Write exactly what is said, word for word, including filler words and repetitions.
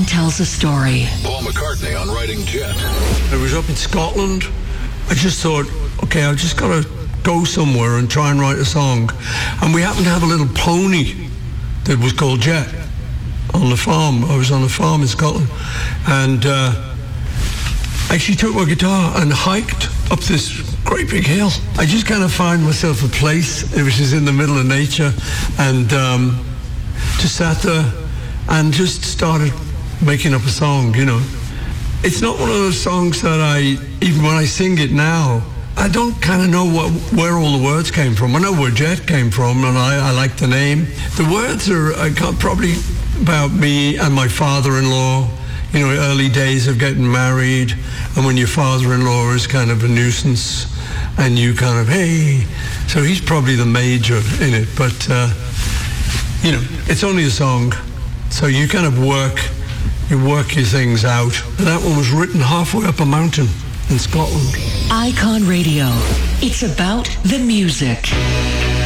tells a story. Paul McCartney on Writing Jet. I was up in Scotland. I just thought, okay, I've just got to go somewhere and try and write a song. And we happened to have a little pony that was called Jet on the farm. I was on a farm in Scotland. And uh, I actually took my guitar and hiked up this great big hill. I just kind of found myself a place, which is in the middle of nature, and um, just sat there and just started making up a song, you know. It's not one of those songs that I, even when I sing it now, I don't kind of know what, where all the words came from. I know where Jet came from, and I, I like the name. The words are I can't, probably about me and my father-in-law, you know, early days of getting married, and when your father-in-law is kind of a nuisance, and you kind of, hey, so he's probably the major in it, but, uh, you know, it's only a song, so you kind of work, you work your things out. And that one was written halfway up a mountain in Scotland. Icon Radio. It's about the music.